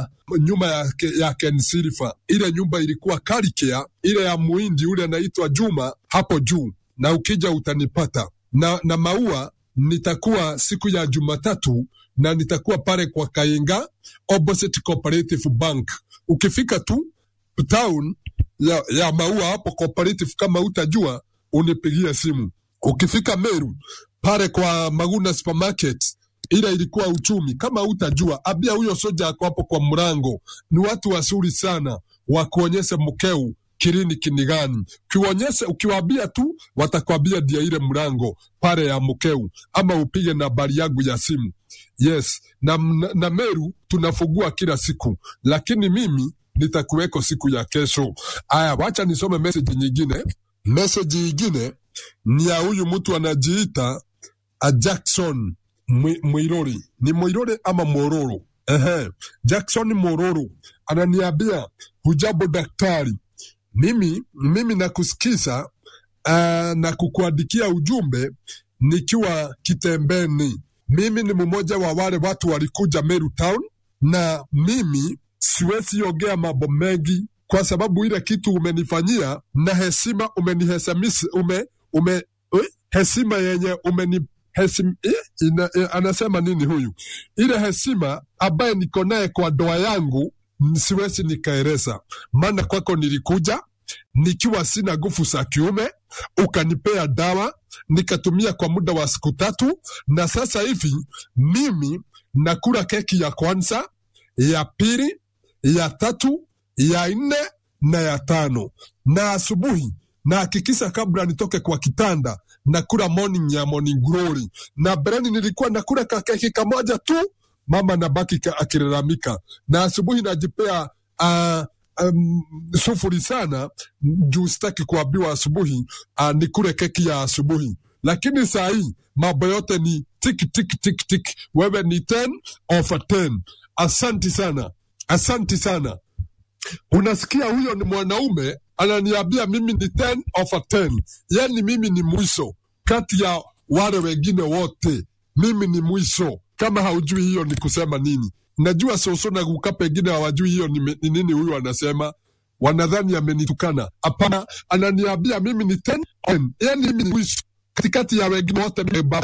nyuma ya Ken Silver. Ile nyumba ilikuwa Karikea, ile ya muhindi ule anaitwa Juma hapo juu, na ukija utanipata. Na maua nitakuwa siku ya Jumatatu, na nitakuwa pale kwa Kainga opposite Cooperative Bank. Ukifika tu town ya maua hapo Cooperative, kama utajua unipigie simu. Ukifika Meru pale kwa Maguna Supermarket, ile ilikuwa Uchumi, kama utajua abia huyo soja ako hapo kwa mlango. Ni watu wazuri sana wa kuonyesha mkeu kliniki ni gani. Ukiwaambia tu watakwambia dia ile mlango pale ya mkeu, ama upige nambari yangu ya simu. Yes, na Meru tunafungua kila siku, lakini mimi nitakuweko siku ya kesho. Aya, wacha nisome message nyingine. Message nyingine ni ya huyu mtu anajiita Jackson Mwirori. Ni Mwirori ama Mororo? Jackson Mororo ananiambia, hujambo daktari, mimi nakusikiza na kukuandikia ujumbe nikiwa Kitembeni. Mimi ni mmoja wa wale watu walikuja Meru Town, na mimi siwezi ongea mambo mengi kwa sababu ile kitu umenifanyia na heshima umenihesamisi heshima yenye anasema nini huyu? Ile heshima ambaye niko naye kwa doa yangu siwezi nikaeleza, maana kwako nilikuja nikiwa sina nguvu za kiume, ukanipea dawa nikatumia kwa muda wa siku 3, na sasa hivi mimi nakula keki ya kwanza, ya pili, ya 3, ya 4 na ya 5, na asubuhi na hakikisha kabla nitoke kwa kitanda nakula morning ya Morning Glory, na bereni nilikuwa nakula keki kamoja tu, mama nabaki akilalamika, na asubuhi najipea sufuri sana juu sitaki kuambiwa asubuhi nikule keki ya asubuhi. Lakini saa hii mambo yote ni tik tik tik tik. Wewe ni 10 over 10. Asanti sana, asanti sana. Unasikia, huyo ni mwanaume ananiambia mimi ni 10 over 10. Yani mimi ni mwisho kati ya wale wengine wote, mimi ni mwisho. Kama haujui hiyo ni kusema nini? Najua soso na kuka pengine hawajui hiyo ni nini huyu anasema. Wanadhani amenitukana. Hapana, ananiambia mimi ni 10 over 10. Yani mimi ni mwisho katikati ya wengine wote.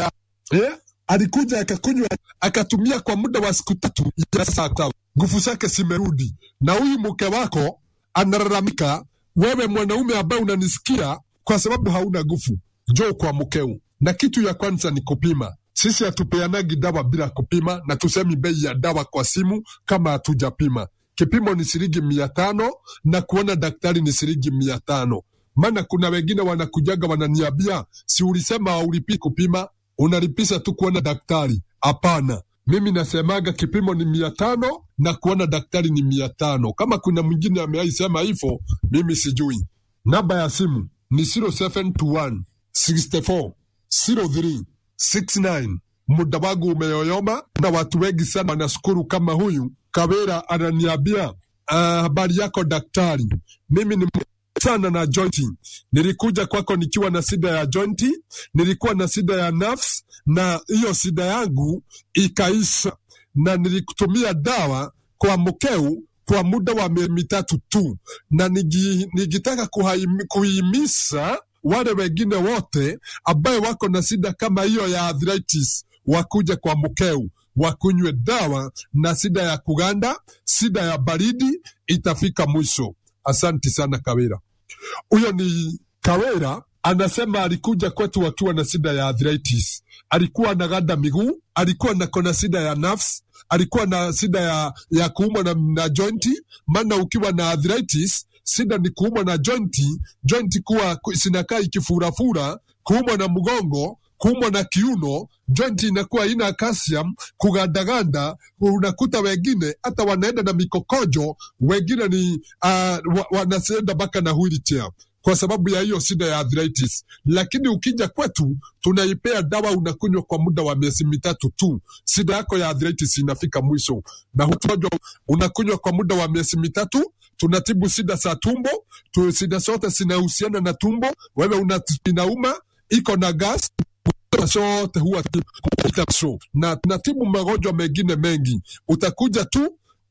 Alikuja akakunywa akatumia kwa muda wa siku 3 ya saa 5. Nguvu zake simerudi. Na huyu mke wako analalamika, wewe mwanaume ambaye unanisikia, kwa sababu hauna nguvu, njoo kwa mkeo. Na kitu ya kwanza ni kupima. Sisi hatupeanagi dawa bila kupima, na tusemi bei ya dawa kwa simu kama hatujapima. Kipimo ni shilingi 500 na kuona daktari ni shilingi 500. Maana kuna wengine wanakujaga wananiambia, si ulisema haulipi kupima, unalipisha tu kuona daktari. Hapana, mimi nasemaga kipimo ni 500 na kuona daktari ni 500. Kama kuna mwingine ameaisema hivyo, mimi sijui. Namba ya simu ni 0721 64 03 69. Muda wangu umeyoyoma na watu wengi sana wanashukuru kama huyu Kawera ananiambia, habari yako daktari, mimi ni sana na jointi. Nilikuja kwako nikiwa na shida ya jointi, nilikuwa na shida ya nerves, na hiyo shida yangu ikaisha, na nilikutumia dawa kwa mkeu kwa muda wa miezi 3 tu, na nigitaka kuhimiza wale wengine wote ambaye wako na shida kama hiyo ya arthritis wakuja kwa mkeu, wakunywe dawa, na shida ya kuganda, shida ya baridi itafika mwisho. Asanti sana Kawera. Huyo ni Kawera anasema alikuja kwetu akiwa na shida ya arthritis. Alikuwa anaganda miguu, alikuwa na shida ya nerves, alikuwa na shida ya kuumwa na jointi. Maana ukiwa na arthritis, shida ni kuumwa na jointi kuwa sinakaa ikifurafura, kuumwa na mgongo, kuumwa na kiuno, jointi inakuwa ina calcium, kugandaganda. Unakuta wengine hata wanaenda na mikokojo, wengine ni wanaenda baka na wheelchair kwa sababu ya hiyo shida ya arthritis. Lakini ukija kwetu tunaipea dawa, unakunywa kwa muda wa miezi 3 tu, shida yako ya arthritis inafika mwisho. Na hutojo unakunywa kwa muda wa miezi 3, tunatibu shida za tumbo, shida zote zinahusiana na tumbo. Wewe inauma, iko na gas, sote huwa na tunatibu magonjwa mengine mengi. Utakuja tu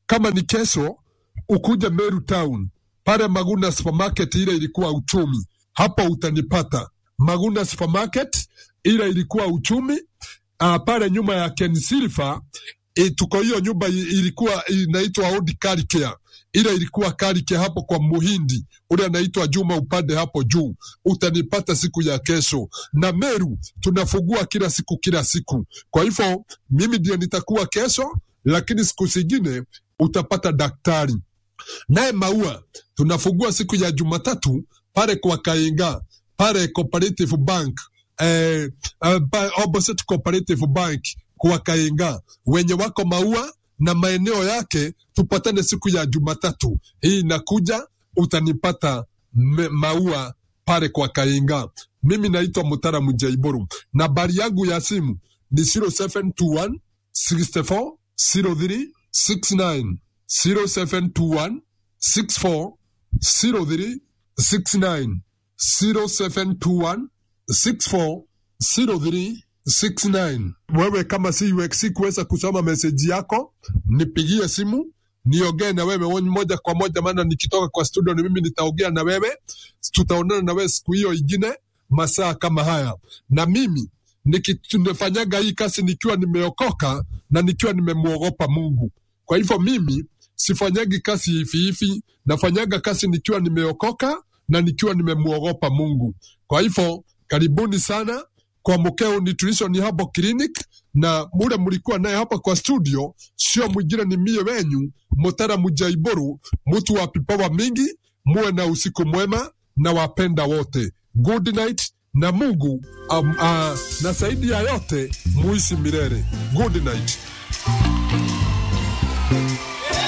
kama ni kesho, ukuje Meru Town, pale Maguna Supermarket ile ilikuwa Uchumi, hapo utanipata. Maguna Supermarket ile ilikuwa Uchumi, pale nyuma ya Ken Silver, tuko hiyo nyumba ilikuwa inaitwa Old Caricare. Ile ilikuwa Caricare hapo kwa Muhindi, ule anaitwa Juma upande hapo juu. Utanipata siku ya kesho. Na Meru tunafungua kila siku. Kwa hivyo mimi ndio nitakuwa kesho, lakini siku zingine utapata daktari. Naye Maua tunafungua siku ya Jumatatu pale kwa Kainga, pale Cooperative Bank, opposite Cooperative Bank kwa Kainga. Wenye wako Maua na maeneo yake, tupatane siku ya Jumatatu. Hii inakuja, utanipata Maua pale kwa Kainga. Mimi naitwa Mutara Mujaiboru. Nambari yangu ya simu ni 0721 64 03 69. 0721 64 03 69. 0721 64 03 69. Wewe kama si kuweza kusoma meseji yako, nipigie simu niongee na wewe moja kwa moja, maana nikitoka kwa studio ni mimi nitaongea na wewe. Tutaonana na wewe siku hiyo ingine masaa kama haya. Na mimi nikifanyaga hii kazi nikiwa nimeokoka na nikiwa nimemuogopa Mungu. Kwa hivyo mimi sifanyagi kazi hivi, nafanyaga kazi nikiwa nimeokoka na nikiwa nimemuogopa Mungu. Kwa hivyo karibuni sana kwa Mukeo Nutrition Herbal Clinic, na mule mlikuwa naye hapa kwa studio sio mwingine ni mie wenyu Mutara Mujaiboru, mtu wa pipawa mingi. Muwe na usiku mwema na wapenda wote. Good night na Mungu na zaidi ya yote muishi milele. Good night.